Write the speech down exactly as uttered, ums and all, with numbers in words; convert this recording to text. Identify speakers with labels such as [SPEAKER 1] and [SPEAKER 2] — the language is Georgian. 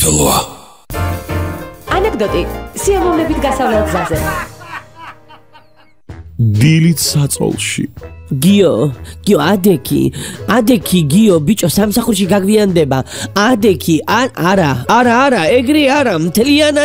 [SPEAKER 1] საქართველოა.
[SPEAKER 2] ანეკდოტი სიამოვნებით გასავლელ გზაზე.
[SPEAKER 3] დილით საწოლში.
[SPEAKER 4] გიო, გიო, ადექი, ადექი, გიო, ბიჭო, სამსახურში გაგვიანდება. ადექი, არა, არა, არა, ეგრე არა, მთლიანად